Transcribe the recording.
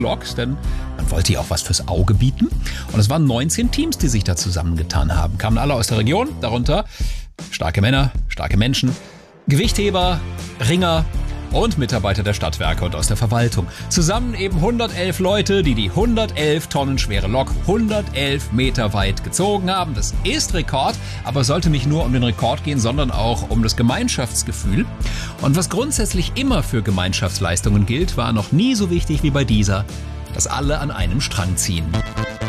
Lok, denn man wollte ja auch was fürs Auge bieten. Und es waren 19 Teams, die sich da zusammengetan haben. Kamen alle aus der Region, darunter starke Männer, starke Menschen, Gewichtheber, Ringer und Mitarbeiter der Stadtwerke und aus der Verwaltung. Zusammen eben 111 Leute, die 111 Tonnen schwere Lok 111 Meter weit gezogen haben. Das ist Rekord, aber es sollte nicht nur um den Rekord gehen, sondern auch um das Gemeinschaftsgefühl. Und was grundsätzlich immer für Gemeinschaftsleistungen gilt, war noch nie so wichtig wie bei dieser, dass alle an einem Strang ziehen.